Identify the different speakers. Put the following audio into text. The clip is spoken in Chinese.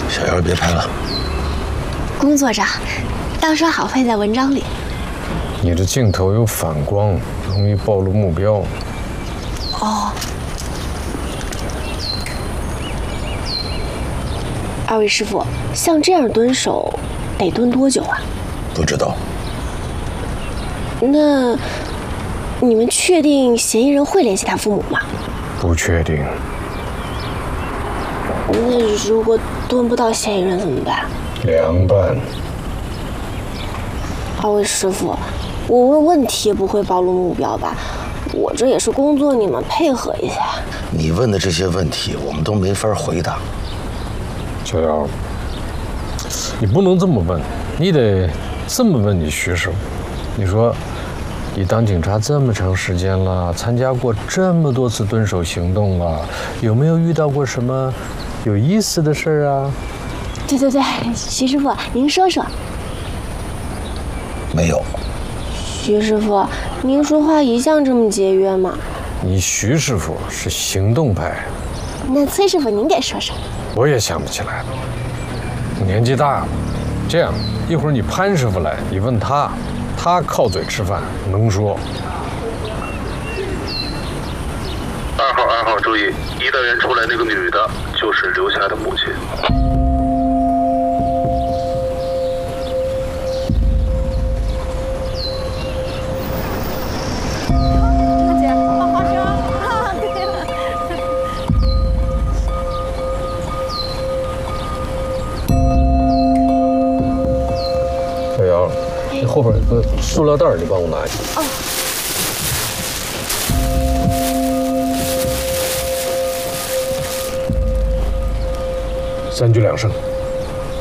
Speaker 1: 小姚，别拍了。
Speaker 2: 工作上，到时候好配在文章里。
Speaker 3: 你的镜头有反光，容易暴露目标。
Speaker 2: 哦。二位师傅，像这样蹲守，得蹲多久啊？
Speaker 1: 不知道。
Speaker 2: 那你们确定嫌疑人会联系他父母吗？
Speaker 3: 不确定。
Speaker 2: 那如果蹲不到嫌疑人怎么办？
Speaker 3: 凉拌。
Speaker 2: 二位师傅，我问问题不会暴露目标吧？我这也是工作，你们配合一下。
Speaker 1: 你问的这些问题，我们都没法回答。
Speaker 3: 小姚，你不能这么问，你得这么问你徐师傅。你说，你当警察这么长时间了，参加过这么多次蹲守行动了，有没有遇到过什么有意思的事儿啊？
Speaker 2: 对，徐师傅，您说说。
Speaker 1: 没有。
Speaker 2: 徐师傅，您说话一向这么节约吗？
Speaker 3: 你徐师傅是行动派。
Speaker 2: 那崔师傅您给说说。
Speaker 3: 我也想不起来了，年纪大了。这样，一会儿你潘师傅来，你问他，他靠嘴吃饭，能说。
Speaker 4: 2号注意，一单元出来那个女的，就是刘霞的母亲。
Speaker 5: 姐，好好说。对了。
Speaker 3: 小姚，那后边有个塑料袋，你帮我拿一下。
Speaker 2: 哦。
Speaker 3: 3局2胜。